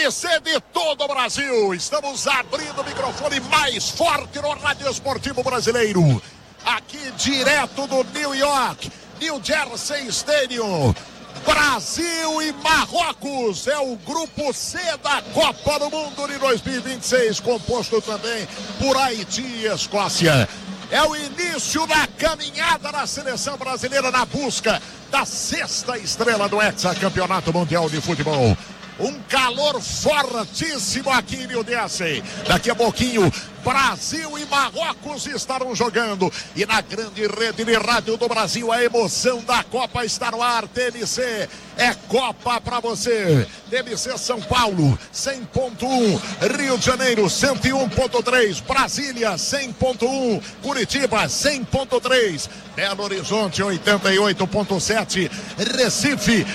TMC de todo o Brasil. Estamos abrindo o microfone mais forte no Rádio Esportivo Brasileiro. Aqui direto do New York, New Jersey Stadium. Brasil e Marrocos é o grupo C da Copa do Mundo de 2026, composto também por Haiti e Escócia. É o início da caminhada da seleção brasileira na busca da 6ª estrela do hexacampeonato mundial de futebol. Um calor fortíssimo aqui em New Jersey. Daqui a pouquinho, Brasil e Marrocos estarão jogando. E na grande rede de rádio do Brasil, a emoção da Copa está no ar. TMC é Copa pra você. TMC São Paulo, 100.1. Rio de Janeiro, 101.3. Brasília, 100.1. Curitiba, 100.3. Belo Horizonte, 88.7. Recife,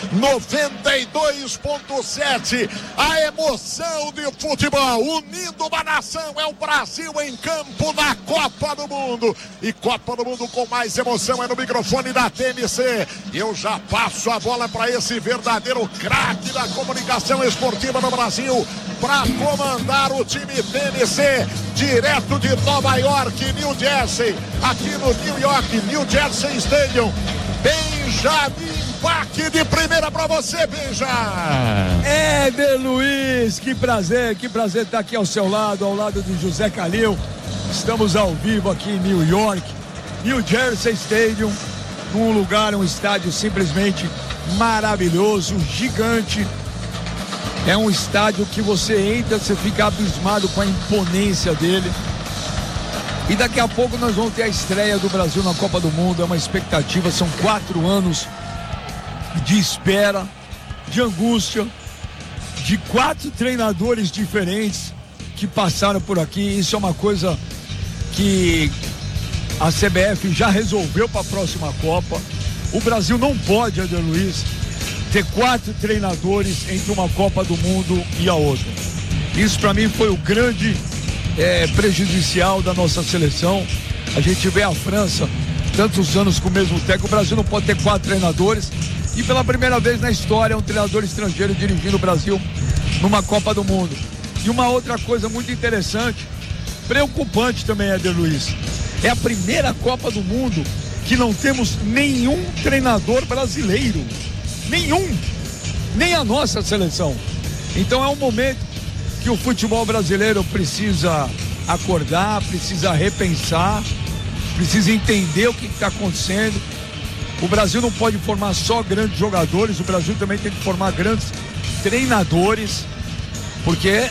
92.7. A emoção de futebol unindo uma nação é o Brasil em campo na Copa do Mundo. E Copa do Mundo com mais emoção é no microfone da TMC. Eu já passo a bola para esse verdadeiro craque da comunicação esportiva no Brasil para comandar o time TMC direto de Nova York, New Jersey, aqui no New York, New Jersey Stadium. Benjamin Bach de primeira para você, Benja. Éder Luiz, que prazer estar aqui ao seu lado, ao lado de José Calil. Estamos ao vivo aqui em New York, New Jersey Stadium, num lugar, um estádio simplesmente maravilhoso, gigante. É um estádio que você entra, você fica abismado com a imponência dele. E daqui a pouco nós vamos ter a estreia do Brasil na Copa do Mundo. É uma expectativa, são 4 anos de espera, de angústia, de 4 treinadores diferentes que passaram por aqui. Isso é uma coisa que a CBF já resolveu para a próxima Copa. O Brasil não pode, Éder Luiz, ter 4 treinadores entre uma Copa do Mundo e a outra. Isso para mim foi o grande prejudicial da nossa seleção. A gente vê a França tantos anos com o mesmo técnico. O Brasil não pode ter 4 treinadores. E pela primeira vez na história, um treinador estrangeiro dirigindo o Brasil numa Copa do Mundo. E uma outra coisa muito interessante, preocupante também, Éder Luiz, é a primeira Copa do Mundo que não temos nenhum treinador brasileiro. Nenhum! Nem a nossa seleção. Então é um momento que o futebol brasileiro precisa acordar, precisa repensar, precisa entender o que está acontecendo. O Brasil não pode formar só grandes jogadores, o Brasil também tem que formar grandes treinadores, porque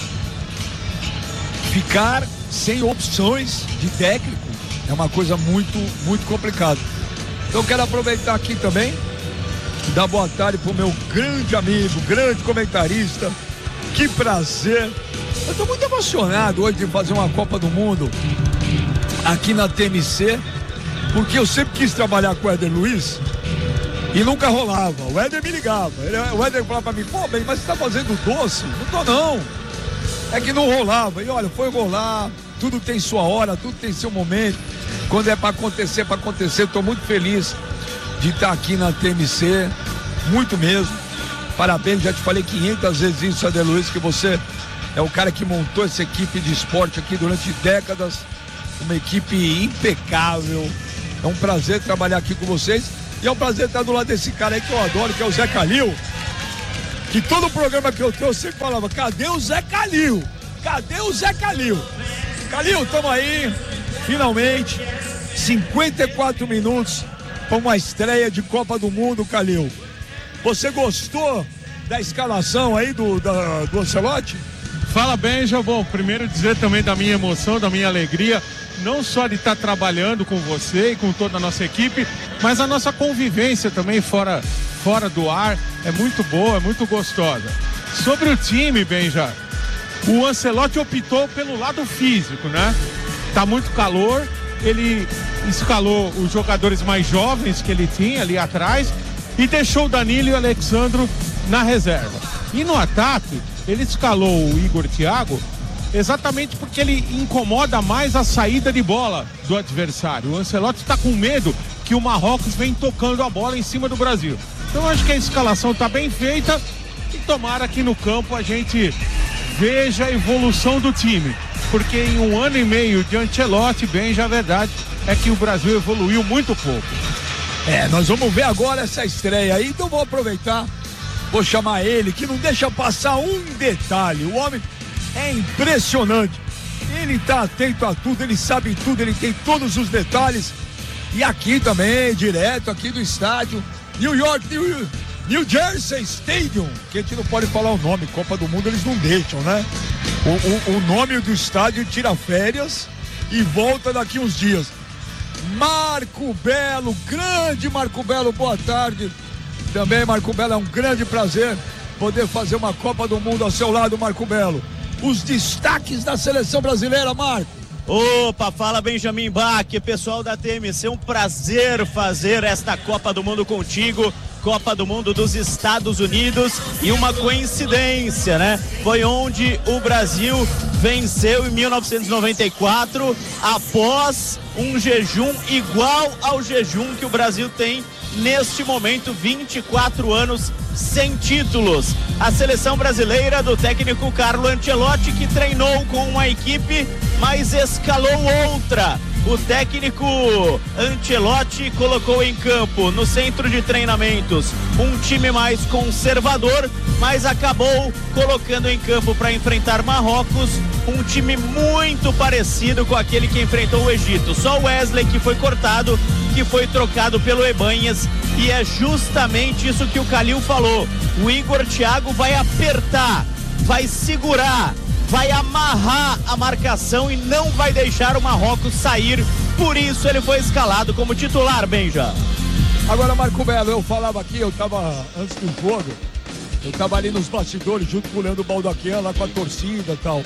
ficar sem opções de técnico é uma coisa muito, muito complicada. Então eu quero aproveitar aqui também e dar boa tarde pro meu grande amigo, grande comentarista. Que prazer. Eu tô muito emocionado hoje de fazer uma Copa do Mundo aqui na TMC, porque eu sempre quis trabalhar com o Éder Luiz e nunca rolava. O Éder me ligava, o Éder falava pra mim: pô, bem, mas você tá fazendo doce? Não tô não. É que não rolava. E olha, foi rolar, tudo tem sua hora, tudo tem seu momento. Quando é pra acontecer, tô muito feliz de estar aqui na TMC, muito mesmo. Parabéns, já te falei 500 vezes isso, Éder Luiz, que você é o cara que montou essa equipe de esporte aqui durante décadas, uma equipe impecável. É um prazer trabalhar aqui com vocês e é um prazer estar do lado desse cara aí que eu adoro, que é o Zé Calil, que todo programa que eu tenho eu sempre falava: cadê o Zé Calil? Cadê o Zé Calil? Calil, tamo aí, finalmente, 54 minutos para uma estreia de Copa do Mundo, Calil. Você gostou da escalação aí do Ancelotti? Fala, Benja. Bom, primeiro dizer também da minha emoção, da minha alegria, não só de estar trabalhando com você e com toda a nossa equipe, mas a nossa convivência também fora do ar é muito boa, é muito gostosa. Sobre o time, Benja, o Ancelotti optou pelo lado físico, né? Tá muito calor, ele escalou os jogadores mais jovens que ele tinha ali atrás e deixou o Danilo e o Alexandro na reserva. E no ataque, ele escalou o Igor Thiago exatamente porque ele incomoda mais a saída de bola do adversário. O Ancelotti está com medo que o Marrocos vem tocando a bola em cima do Brasil. Então acho que a escalação está bem feita e tomara que no campo a gente veja a evolução do time, porque em 1 ano e meio de Ancelotti, Benja, a verdade é que o Brasil evoluiu muito pouco. Nós vamos ver agora essa estreia aí, então vou aproveitar, vou chamar ele, que não deixa passar um detalhe. O homem é impressionante, ele tá atento a tudo, ele sabe tudo, ele tem todos os detalhes. E aqui também, direto aqui do estádio New Jersey Stadium, que a gente não pode falar o nome, Copa do Mundo eles não deixam, né? O nome do estádio tira férias e volta daqui uns dias. Marco Belo, grande Marco Belo, boa tarde. Também, Marco Belo, é um grande prazer poder fazer uma Copa do Mundo ao seu lado, Marco Belo. Os destaques da seleção brasileira, Marco. Opa, fala Benjamin Bach, pessoal da TMC, um prazer fazer esta Copa do Mundo contigo, Copa do Mundo dos Estados Unidos, e uma coincidência, né? Foi onde o Brasil venceu em 1994, após um jejum igual ao jejum que o Brasil tem neste momento, 24 anos sem títulos. A seleção brasileira do técnico Carlo Ancelotti, que treinou com uma equipe, mas escalou outra. O técnico Ancelotti colocou em campo, no centro de treinamentos, um time mais conservador, mas acabou colocando em campo para enfrentar Marrocos um time muito parecido com aquele que enfrentou o Egito. Só o Wesley que foi cortado, que foi trocado pelo Ebanhas, e é justamente isso que o Calil falou. O Igor Thiago vai apertar, vai segurar, vai amarrar a marcação e não vai deixar o Marrocos sair. Por isso ele foi escalado como titular, Benja. Agora, Marco Belo, eu falava aqui, eu tava antes do jogo, eu tava ali nos bastidores junto com o Leandro Baldaquian, lá com a torcida e tal.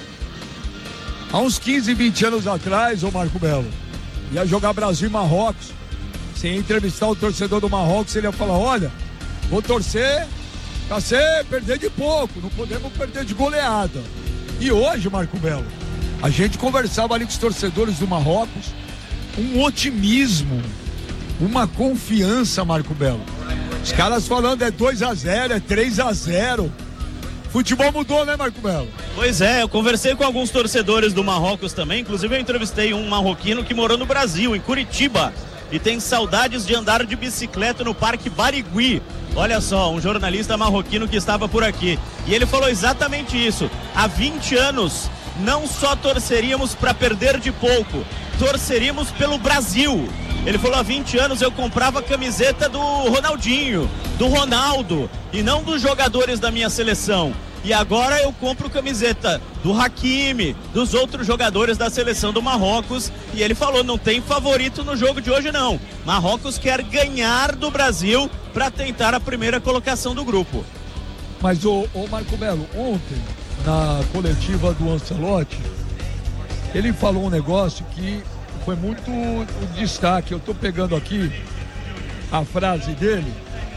Há uns 15, 20 anos atrás, ô Marco Belo, ia jogar Brasil e Marrocos. Você ia entrevistar o torcedor do Marrocos, ele ia falar: olha, vou torcer pra você perder de pouco, não podemos perder de goleada. E hoje, Marco Belo, a gente conversava ali com os torcedores do Marrocos, um otimismo, uma confiança, Marco Belo. Os caras falando é 2-0, é 3-0. Futebol mudou, né, Marco Belo? Pois é, eu conversei com alguns torcedores do Marrocos também, inclusive eu entrevistei um marroquino que morou no Brasil, em Curitiba, e tem saudades de andar de bicicleta no Parque Barigui. Olha só, um jornalista marroquino que estava por aqui. E ele falou exatamente isso. Há 20 anos, não só torceríamos para perder de pouco, torceríamos pelo Brasil. Ele falou: há 20 anos eu comprava a camiseta do Ronaldinho, do Ronaldo, e não dos jogadores da minha seleção. E agora eu compro camiseta do Hakimi, dos outros jogadores da seleção do Marrocos. E ele falou: não tem favorito no jogo de hoje não. Marrocos quer ganhar do Brasil para tentar a primeira colocação do grupo. Mas o Marco Belo, ontem, na coletiva do Ancelotti, ele falou um negócio que foi muito destaque. Eu estou pegando aqui a frase dele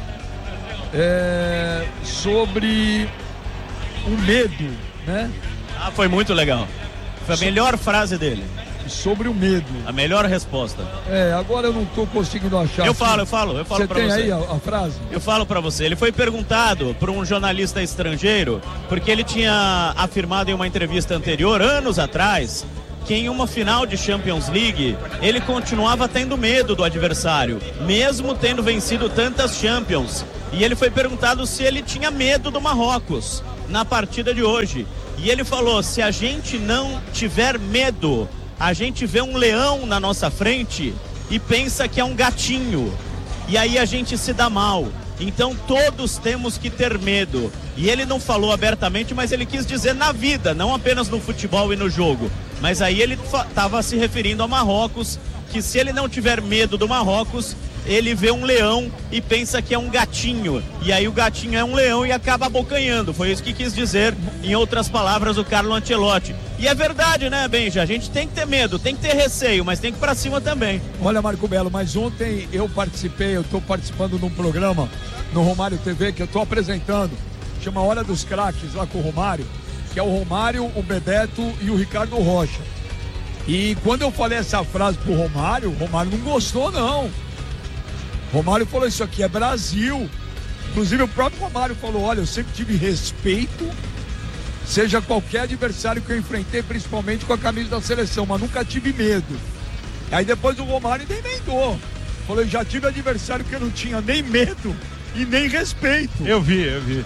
sobre o medo, né? Ah, foi muito legal. Foi a melhor frase dele. Sobre o medo. A melhor resposta. Agora eu não estou conseguindo achar. Eu falo pra você. Você tem aí a frase? Eu falo pra você. Ele foi perguntado por um jornalista estrangeiro, porque ele tinha afirmado em uma entrevista anterior, anos atrás, que em uma final de Champions League, ele continuava tendo medo do adversário, mesmo tendo vencido tantas Champions. E ele foi perguntado se ele tinha medo do Marrocos na partida de hoje. E ele falou: se a gente não tiver medo, a gente vê um leão na nossa frente e pensa que é um gatinho. E aí a gente se dá mal. Então todos temos que ter medo. E ele não falou abertamente, mas ele quis dizer na vida, não apenas no futebol e no jogo. Mas aí ele estava se referindo a Marrocos, que se ele não tiver medo do Marrocos, ele vê um leão e pensa que é um gatinho. E aí o gatinho é um leão e acaba abocanhando. Foi isso que quis dizer, em outras palavras, o Carlo Ancelotti. E é verdade, né, Benja? A gente tem que ter medo, tem que ter receio, mas tem que ir pra cima também. Olha, Marco Belo, mas ontem eu estou participando de um programa no Romário TV que eu estou apresentando. Chama Hora dos Craques, lá com o Romário, que é o Romário, o Bebeto e o Ricardo Rocha. E quando eu falei essa frase pro Romário, o Romário não gostou, não. Romário falou: isso aqui é Brasil. Inclusive o próprio Romário falou: olha, eu sempre tive respeito seja qualquer adversário que eu enfrentei, principalmente com a camisa da seleção, mas nunca tive medo. Aí depois o Romário ainda emendou. Falou, eu já tive adversário que eu não tinha nem medo e nem respeito. Eu vi.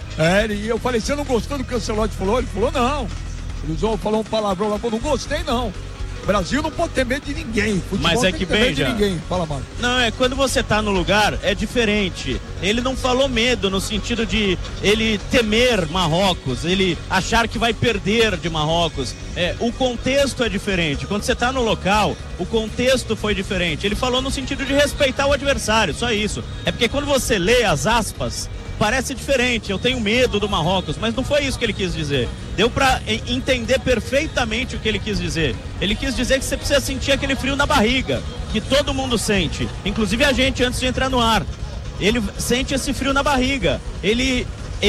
E eu falei, você não gostou do que o Ancelotti falou? Ele falou, não. Ele falou um palavrão lá, falou, não gostei não. O Brasil não pode ter medo de ninguém. Futebol mas é que bem já. Fala, Mário. Não, quando você tá no lugar, é diferente. Ele não falou medo no sentido de ele temer Marrocos, ele achar que vai perder de Marrocos. O contexto é diferente. Quando você tá no local, o contexto foi diferente. Ele falou no sentido de respeitar o adversário, só isso. É porque quando você lê as aspas, parece diferente, eu tenho medo do Marrocos, mas não foi isso que ele quis dizer. Deu pra entender perfeitamente o que ele quis dizer. Ele quis dizer que você precisa sentir aquele frio na barriga, que todo mundo sente, inclusive a gente antes de entrar no ar. Ele sente esse frio na barriga, ele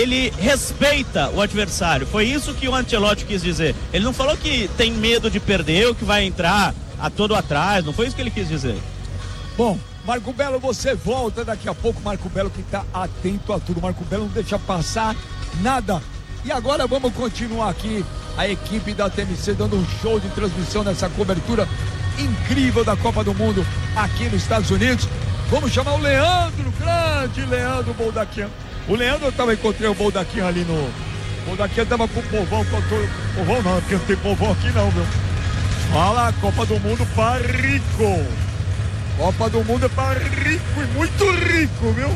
respeita o adversário, foi isso que o Ancelotti quis dizer. Ele não falou que tem medo de perder ou que vai entrar a todo atrás, não foi isso que ele quis dizer. Bom, Marco Belo, você volta daqui a pouco. Marco Belo que está atento a tudo. Marco Belo não deixa passar nada. E agora vamos continuar aqui. A equipe da TMC dando um show de transmissão nessa cobertura incrível da Copa do Mundo aqui nos Estados Unidos. Vamos chamar o Leandro, grande Leandro Boldaquian. O Leandro, eu encontrei o Boldaquian ali no... O Boldaquian tava com o povão. Povão não, porque não tem povão aqui não, viu? Fala, Copa do Mundo para rico. Copa do Mundo é para rico e muito rico, viu?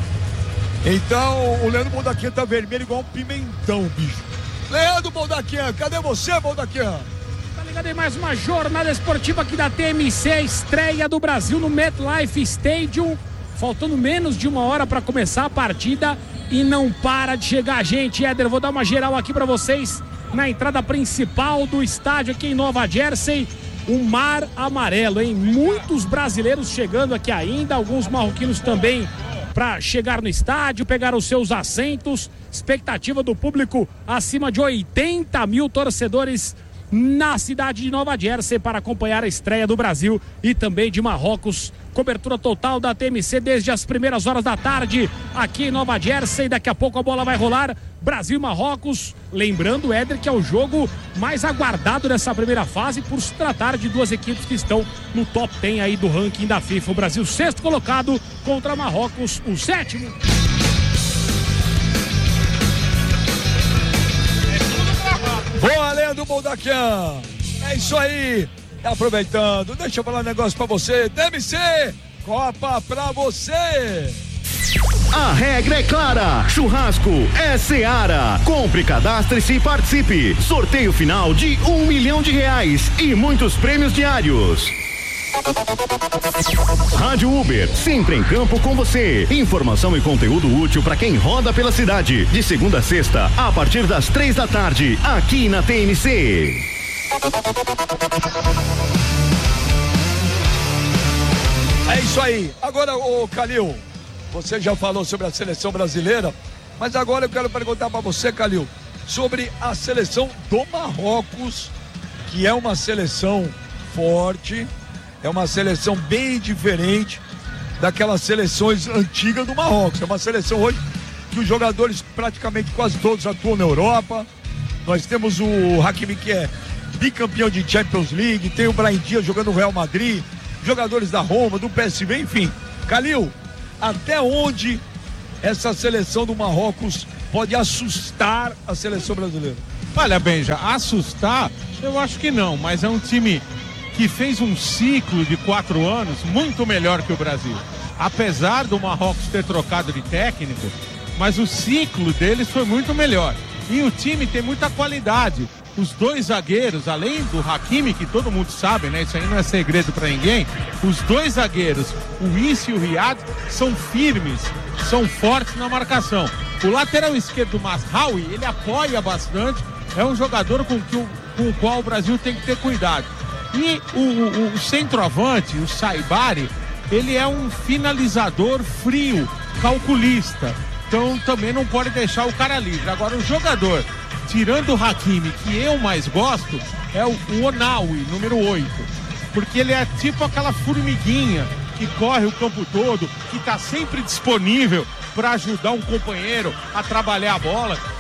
Então, o Leandro Boldaquian tá vermelho igual um pimentão, bicho. Leandro Boldaquian, cadê você, Boldaquian? Tá ligado aí mais uma jornada esportiva aqui da TMC, estreia do Brasil no MetLife Stadium. Faltando menos de uma hora para começar a partida e não para de chegar gente. Éder, vou dar uma geral aqui para vocês na entrada principal do estádio aqui em Nova Jersey. Um mar amarelo, hein? Muitos brasileiros chegando aqui ainda, alguns marroquinos também para chegar no estádio, pegar os seus assentos. Expectativa do público acima de 80 mil torcedores na cidade de Nova Jersey para acompanhar a estreia do Brasil e também de Marrocos. Cobertura total da TMC desde as primeiras horas da tarde aqui em Nova Jersey. Daqui a pouco a bola vai rolar. Brasil e Marrocos. Lembrando, Éder, que é o jogo mais aguardado dessa primeira fase por se tratar de duas equipes que estão no top 10 aí do ranking da FIFA. O Brasil, sexto colocado, contra Marrocos, o sétimo. Boa, Leandro Boldaquian. É isso aí. Aproveitando, deixa eu falar um negócio pra você. TMC, Copa pra você. A regra é clara, churrasco é Seara. Compre, cadastre-se e participe. Sorteio final de R$1 milhão e muitos prêmios diários. Rádio Uber, sempre em campo com você. Informação e conteúdo útil para quem roda pela cidade. De segunda a sexta, a partir das 3 da tarde, aqui na TMC. É isso aí. Agora, ô Calil, você já falou sobre a seleção brasileira, mas agora eu quero perguntar para você, Calil, sobre a seleção do Marrocos, que é uma seleção forte, é uma seleção bem diferente daquelas seleções antigas do Marrocos. É uma seleção hoje que os jogadores praticamente quase todos atuam na Europa. Nós temos o Hakimi, que é bicampeão de Champions League, tem o Brahim Dias jogando no Real Madrid, jogadores da Roma, do PSV, enfim. Calil, até onde essa seleção do Marrocos pode assustar a seleção brasileira? Olha, Benja, assustar, eu acho que não, mas é um time que fez um ciclo de 4 anos muito melhor que o Brasil. Apesar do Marrocos ter trocado de técnico, mas o ciclo deles foi muito melhor. E o time tem muita qualidade. Os dois zagueiros, além do Hakimi, que todo mundo sabe, né? Isso aí não é segredo para ninguém. Os dois zagueiros, o Issi e o Riyad, são firmes, são fortes na marcação. O lateral esquerdo, Mazraoui, ele apoia bastante. É um jogador com o qual o Brasil tem que ter cuidado. E o centroavante, o Saibari, ele é um finalizador frio, calculista. Então também não pode deixar o cara livre. Agora o jogador, tirando o Hakimi, que eu mais gosto, é o Onawi, número 8. Porque ele é tipo aquela formiguinha que corre o campo todo, que está sempre disponível para ajudar um companheiro a trabalhar a bola.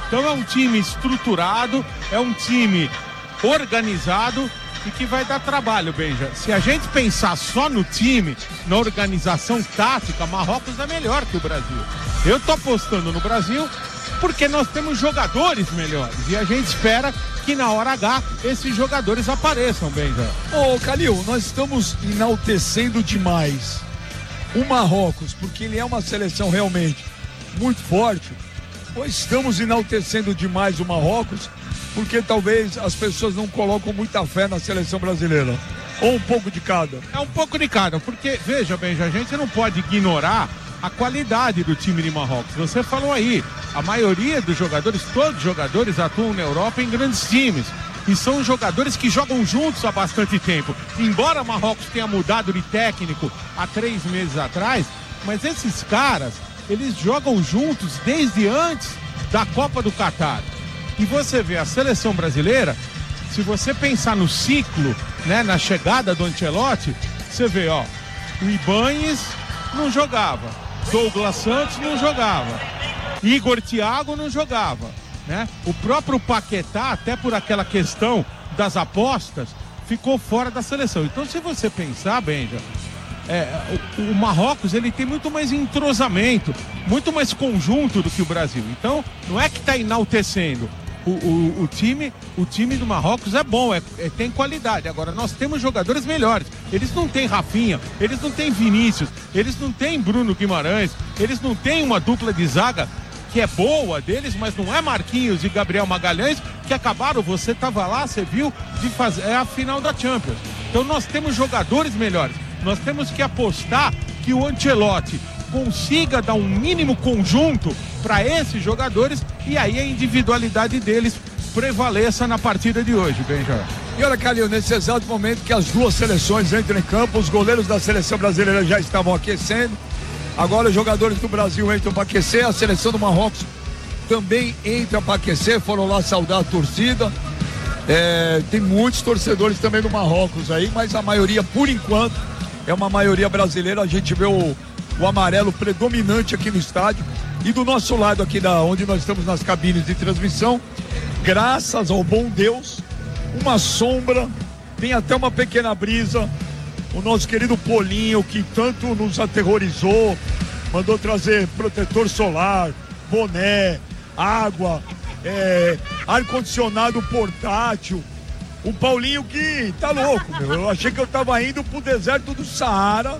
Então é um time estruturado, é um time organizado e que vai dar trabalho, Benja. Se a gente pensar só no time, na organização tática, Marrocos é melhor que o Brasil. Eu tô apostando no Brasil porque nós temos jogadores melhores e a gente espera que na hora H esses jogadores apareçam, Benja. Ô, Calil, nós estamos enaltecendo demais o Marrocos, porque ele é uma seleção realmente muito forte, ou estamos enaltecendo demais o Marrocos porque talvez as pessoas não colocam muita fé na seleção brasileira? Ou um pouco de cada? É um pouco de cada, porque, veja, Benja, a gente não pode ignorar a qualidade do time de Marrocos. Você falou aí, a maioria dos jogadores, todos os jogadores atuam na Europa em grandes times. E são jogadores que jogam juntos há bastante tempo. Embora Marrocos tenha mudado de técnico há 3 meses atrás, mas esses caras, eles jogam juntos desde antes da Copa do Catar. E você vê a seleção brasileira, se você pensar no ciclo, né, na chegada do Ancelotti, você vê, ó, o Ibañez não jogava, Douglas Santos não jogava, Igor Thiago não jogava, né? O próprio Paquetá, até por aquela questão das apostas, ficou fora da seleção. Então, se você pensar, Benja, o Marrocos, ele tem muito mais entrosamento, muito mais conjunto do que o Brasil. Então, não é que está enaltecendo. O time do Marrocos é bom, tem qualidade. Agora, nós temos jogadores melhores. Eles não têm Rafinha, eles não têm Vinícius, eles não têm Bruno Guimarães, eles não têm uma dupla de zaga que é boa deles, mas não é Marquinhos e Gabriel Magalhães, que acabaram, você estava lá, você viu, de fazer a final da Champions. Então nós temos jogadores melhores. Nós temos que apostar que o Ancelotti consiga dar um mínimo conjunto para esses jogadores e aí a individualidade deles prevaleça na partida de hoje, Benja. E olha, Calil, nesse exato momento que as duas seleções entram em campo, os goleiros da seleção brasileira já estavam aquecendo. Agora os jogadores do Brasil entram para aquecer, a seleção do Marrocos também entra para aquecer, foram lá saudar a torcida. Tem muitos torcedores também do Marrocos aí, mas a maioria, por enquanto, é uma maioria brasileira. A gente vê o amarelo predominante aqui no estádio. E do nosso lado aqui, onde nós estamos nas cabines de transmissão, graças ao bom Deus, uma sombra, tem até uma pequena brisa. O nosso querido Polinho, que tanto nos aterrorizou, mandou trazer protetor solar, boné, água, ar-condicionado portátil. O Paulinho que tá louco, meu. Eu achei que eu tava indo pro deserto do Saara.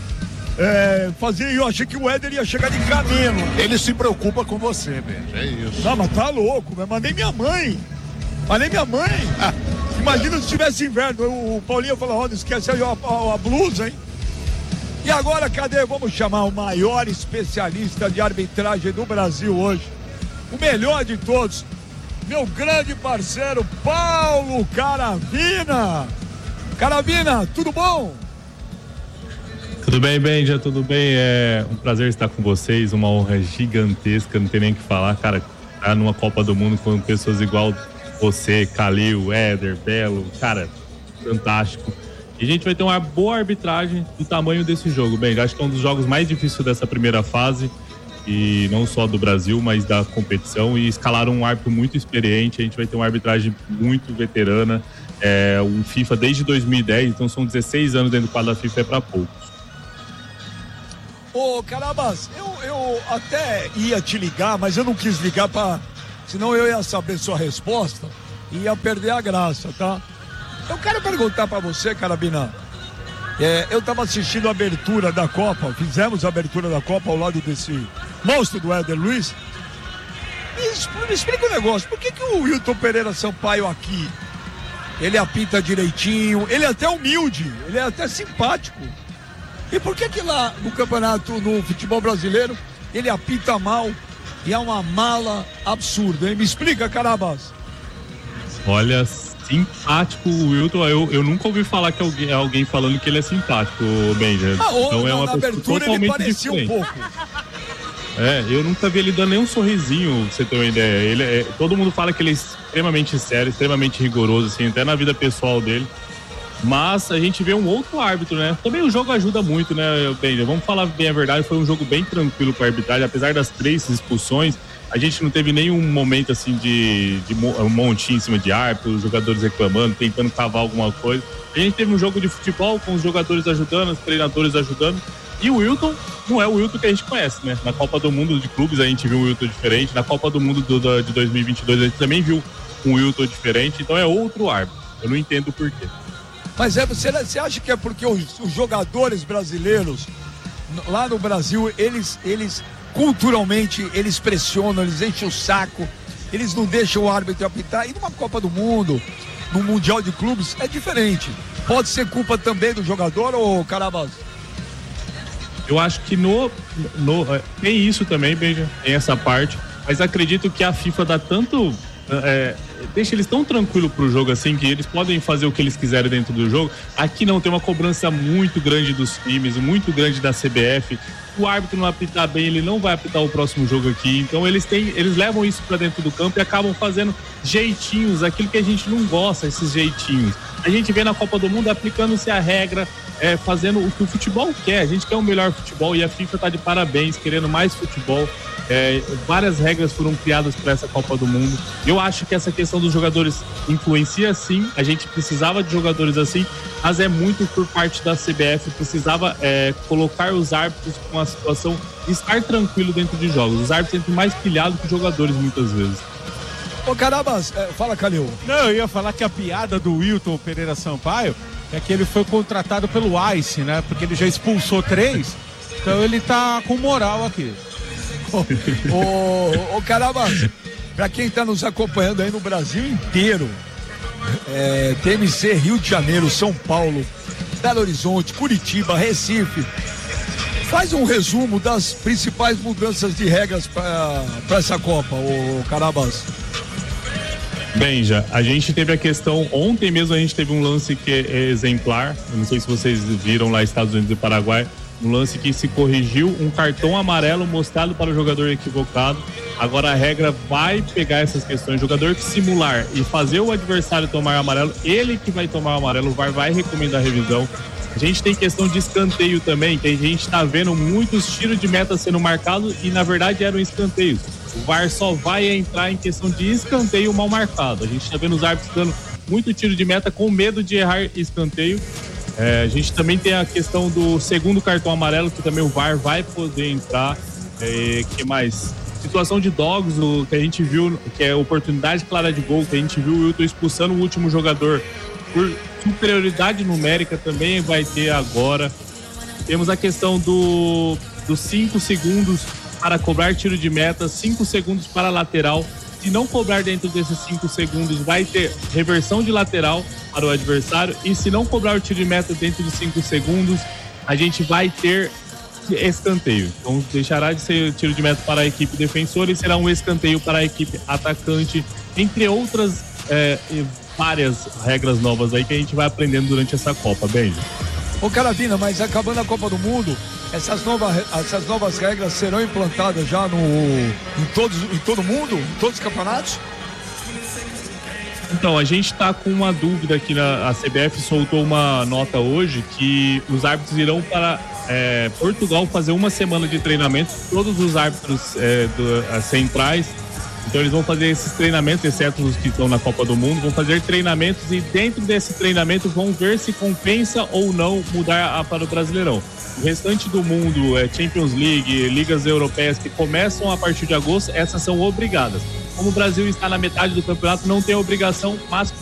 Eu achei que o Éder ia chegar de camelo. Ele se preocupa com você, Benja, é isso. Não, mas tá louco, mas mandei minha mãe. Imagina se tivesse inverno. O Paulinho falou, não esquece aí a blusa, hein? E agora, cadê? Vamos chamar o maior especialista de arbitragem do Brasil hoje. O melhor de todos. Meu grande parceiro, Paulo Caravina. Caravina, tudo bom? Tudo bem, Benja, tudo bem? É um prazer estar com vocês, uma honra gigantesca, não tem nem o que falar, cara, estar numa Copa do Mundo com pessoas igual você, Calil, Éder, Belo, cara, fantástico. E a gente vai ter uma boa arbitragem do tamanho desse jogo, Benja, acho que é um dos jogos mais difíceis dessa primeira fase, e não só do Brasil, mas da competição, e escalaram um árbitro muito experiente, a gente vai ter uma arbitragem muito veterana, o FIFA desde 2010, então são 16 anos dentro do quadro da FIFA, é para poucos. Ô, Carabas, eu até ia te ligar, mas eu não quis ligar senão eu ia saber sua resposta e ia perder a graça, tá? Eu quero perguntar pra você, Carabina. Eu tava assistindo a abertura da Copa, fizemos a abertura da Copa ao lado desse monstro do Éder Luiz. Me explica um negócio, por que o Wilton Pereira Sampaio aqui, ele apita direitinho, ele é até humilde, ele é até simpático. E por que lá no campeonato, no futebol brasileiro, ele apita mal e é uma mala absurda, hein? Me explica, Carabas. Olha, simpático o Wilton, eu nunca ouvi falar que alguém falando que ele é simpático, Benja. Então é uma na abertura ele parecia diferente. Um pouco. Eu nunca vi ele dando nem um sorrisinho, pra você ter uma ideia. Todo mundo fala que ele é extremamente sério, extremamente rigoroso, assim, até na vida pessoal dele. Mas a gente vê um outro árbitro, né? Também o jogo ajuda muito, né, Benja? Vamos falar bem a verdade, foi um jogo bem tranquilo para a arbitragem, apesar das 3 expulsões. a gente não teve nenhum momento assim de um montinho em cima de árbitro, os jogadores reclamando, tentando cavar alguma coisa. A gente teve um jogo de futebol com os jogadores ajudando, os treinadores ajudando. E o Wilton não é o Wilton que a gente conhece, né? Na Copa do Mundo de clubes a gente viu um Wilton diferente. Na Copa do Mundo de 2022 a gente também viu um Wilton diferente. Então é outro árbitro. Eu não entendo o porquê. Mas você acha que é porque os jogadores brasileiros lá no Brasil, eles culturalmente, eles pressionam, eles enchem o saco, eles não deixam o árbitro apitar. E numa Copa do Mundo, no Mundial de Clubes, é diferente. Pode ser culpa também do jogador, ou Carabas? Eu acho que tem isso também, Benja, tem essa parte, mas acredito que a FIFA dá tanto... deixa eles tão tranquilos pro jogo assim, que eles podem fazer o que eles quiserem dentro do jogo. Aqui não, tem uma cobrança muito grande dos times, muito grande da CBF. O árbitro não apitar bem, ele não vai apitar o próximo jogo aqui. Então eles levam isso pra dentro do campo e acabam fazendo jeitinhos, aquilo que a gente não gosta, esses jeitinhos. A gente vê na Copa do Mundo aplicando-se a regra, fazendo o que o futebol quer. A gente quer o melhor futebol e a FIFA tá de parabéns, querendo mais futebol. Várias regras foram criadas para essa Copa do Mundo. Eu acho que essa questão dos jogadores influencia sim, a gente precisava de jogadores assim, mas é muito por parte da CBF, precisava colocar os árbitros com a situação de estar tranquilo dentro de jogos. Os árbitros entram mais pilhados que os jogadores muitas vezes. Ô Carabas, fala, Calil. Não, eu ia falar que a piada do Wilton Pereira Sampaio é que ele foi contratado pelo ICE, né? Porque ele já expulsou 3, então ele tá com moral aqui. Ô Carabas, pra quem tá nos acompanhando aí no Brasil inteiro, TMC, Rio de Janeiro, São Paulo, Belo Horizonte, Curitiba, Recife, faz um resumo das principais mudanças de regras para essa Copa, ô Carabas. Benja, a gente teve a questão, ontem mesmo a gente teve um lance que é exemplar, eu não sei se vocês viram lá Estados Unidos e Paraguai, um lance que se corrigiu, um cartão amarelo mostrado para o jogador equivocado. Agora a regra vai pegar essas questões, o jogador que simular e fazer o adversário tomar amarelo, ele que vai tomar o amarelo, o VAR vai recomendar a revisão. A gente tem questão de escanteio também, que a gente está vendo muitos tiros de meta sendo marcados e na verdade eram escanteios. O VAR só vai entrar em questão de escanteio mal marcado. A gente está vendo os árbitros dando muito tiro de meta com medo de errar escanteio. A gente também tem a questão do segundo cartão amarelo, que também o VAR vai poder entrar. Que mais? Situação de dogs, o que a gente viu, que é oportunidade clara de gol, que a gente viu o Wilton expulsando o último jogador por superioridade numérica, também vai ter agora. Temos a questão dos 5 segundos para cobrar tiro de meta, 5 segundos para lateral. Se não cobrar dentro desses 5 segundos, vai ter reversão de lateral para o adversário. E se não cobrar o tiro de meta dentro de 5 segundos, a gente vai ter escanteio. Então deixará de ser tiro de meta para a equipe defensora e será um escanteio para a equipe atacante, entre outras várias regras novas aí que a gente vai aprendendo durante essa Copa, Benja. Ô Carabina, mas acabando a Copa do Mundo, essas novas regras serão implantadas já em todo mundo, em todos os campeonatos? Então, a gente está com uma dúvida aqui, a CBF soltou uma nota hoje que os árbitros irão para Portugal fazer uma semana de treinamento, todos os árbitros centrais. Então eles vão fazer esses treinamentos, exceto os que estão na Copa do Mundo, vão fazer treinamentos e dentro desse treinamento vão ver se compensa ou não mudar para o Brasileirão. O restante do mundo, Champions League, ligas europeias que começam a partir de agosto, essas são obrigadas. Como o Brasil está na metade do campeonato, não tem obrigação, mas